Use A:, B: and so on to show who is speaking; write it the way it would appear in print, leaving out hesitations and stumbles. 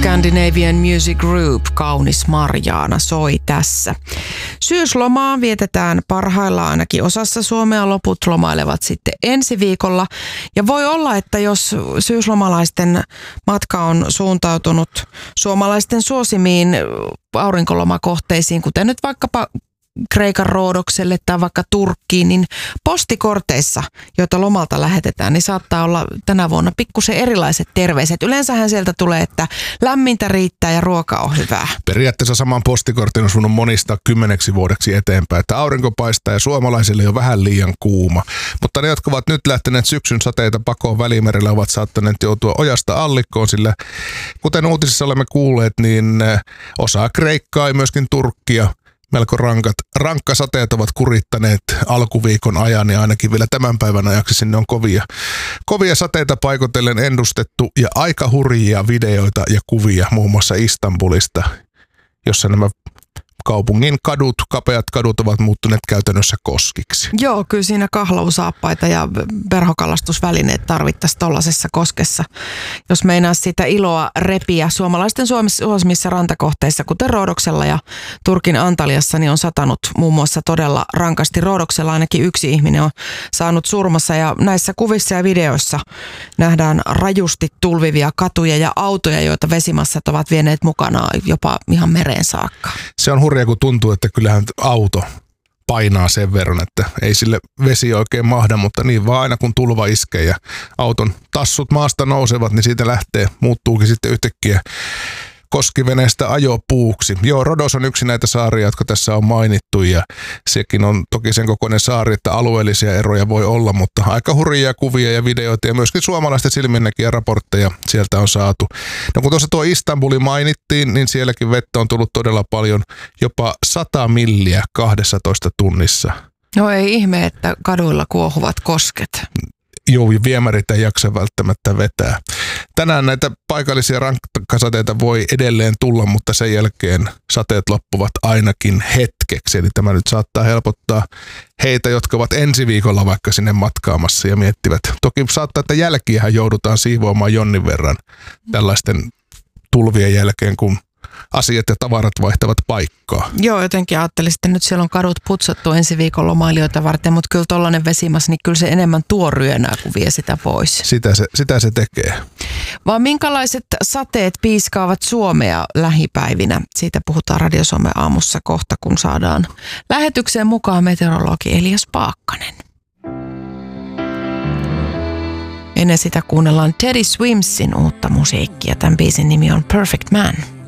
A: Scandinavian Music Group, Kaunis Marjaana soi tässä. Syyslomaa vietetään parhaillaan ainakin osassa Suomea, loput lomailevat sitten ensi viikolla. Ja voi olla, että jos syyslomalaisten matka on suuntautunut suomalaisten suosimiin aurinkolomakohteisiin, kuten nyt vaikkapa Kreikan Roodokselle tai vaikka Turkkiin, niin postikorteissa, joita lomalta lähetetään, niin saattaa olla tänä vuonna pikkusen erilaiset terveiset. Yleensähän sieltä tulee, että lämmintä riittää ja ruoka on hyvää.
B: Periaatteessa saman postikortin on sun monistaa 10 vuodeksi eteenpäin, että aurinko paistaa ja suomalaisille on vähän liian kuuma. Mutta ne, jotka ovat nyt lähteneet syksyn sateita pakoon Välimerellä, ovat saattaneet joutua ojasta allikkoon, sillä kuten uutisissa olemme kuulleet, niin osa Kreikkaa ja myöskin Turkkia melko rankkasateet ovat kurittaneet alkuviikon ajan ja ainakin vielä tämän päivän ajaksi sinne on kovia sateita paikotellen ennustettu ja aika hurjia videoita ja kuvia muun muassa Istanbulista, jossa nämä kaupungin kapeat kadut ovat muuttuneet käytännössä koskiksi.
A: Joo, kyllä siinä kahlausaappaita ja verhokalastusvälineet tarvittaisiin tuollaisessa koskessa. Jos meinaa sitä iloa repiä suomalaisten suosimissa rantakohteissa, kuten Roodoksella ja Turkin Antaliassa, niin on satanut muun muassa todella rankasti. Roodoksella ainakin yksi ihminen on saanut surmassa ja näissä kuvissa ja videoissa nähdään rajusti tulvivia katuja ja autoja, joita vesimassat ovat vieneet mukanaan jopa ihan mereen saakka.
B: Se on hurja, kun tuntuu, että kyllähän auto painaa sen verran, että ei sille vesi oikein mahda, mutta niin vaan aina kun tulva iskee ja auton tassut maasta nousevat, niin siitä muuttuukin sitten yhtäkkiä koskiveneestä ajopuuksi. Joo, Rodos on yksi näitä saaria, jotka tässä on mainittu ja sekin on toki sen kokoinen saari, että alueellisia eroja voi olla, mutta aika hurjia kuvia ja videoita ja myöskin suomalaisten silminnäkiä raportteja sieltä on saatu. No kun tuossa tuo Istanbuli mainittiin, niin sielläkin vettä on tullut todella paljon, jopa 100 milliä 12 tunnissa.
A: No ei ihme, että kaduilla kuohuvat kosket.
B: Joo, viemärit ei jaksa välttämättä vetää. Tänään näitä paikallisia rankkasateita voi edelleen tulla, mutta sen jälkeen sateet loppuvat ainakin hetkeksi. Eli tämä nyt saattaa helpottaa heitä, jotka ovat ensi viikolla vaikka sinne matkaamassa ja miettivät. Toki saattaa, että jälkiähän joudutaan siivoamaan jonnin verran tällaisten tulvien jälkeen, kun asiat ja tavarat vaihtavat paikkaa.
A: Joo, jotenkin ajattelin, että nyt siellä on kadut putsattu ensi viikon lomailijoita varten, mutta kyllä tollainen vesimas, niin kyllä se enemmän tuo ryönää, kun vie sitä pois.
B: Sitä se tekee.
A: Vaan minkälaiset sateet piiskaavat Suomea lähipäivinä? Siitä puhutaan Radio Suomen aamussa kohta, kun saadaan lähetykseen mukaan meteorologi Elias Paakkanen. Ennen sitä kuunnellaan Teddy Swimsin uutta musiikkia. Tämän biisin nimi on Perfect Man.